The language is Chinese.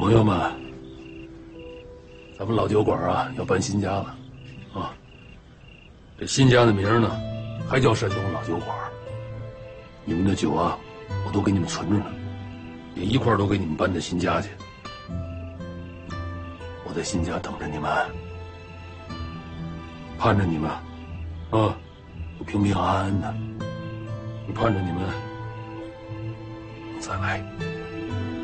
朋友们，咱们老酒馆啊要搬新家了，啊，这新家的名呢还叫山东老酒馆。你们的酒啊，我都给你们存着呢，也一块都给你们搬到新家去。我在新家等着你们，盼着你们，啊，平平安安的，盼着你们再来。